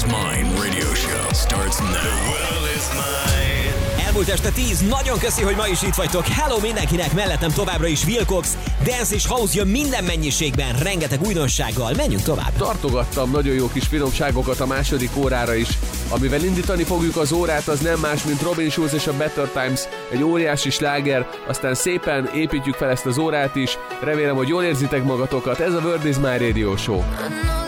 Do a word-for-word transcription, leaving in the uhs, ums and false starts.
Mine radio show starts now. The world is mine. Elmúlt este tíz, nagyon köszi, hogy ma is itt vagytok. Hello mindenkinek, mellettem továbbra is Wilcox. Dance és house jön minden mennyiségben, rengeteg újdonsággal. Menjünk tovább. Tartogattam nagyon jó kis finomságokat a második órára is. Amivel indítani fogjuk az órát, az nem más, mint Robin Schulz és a Better Times, egy óriási sláger, aztán szépen építjük fel ezt az órát is. Remélem, hogy jól érzitek magatokat. Ez a World is My Radio Show.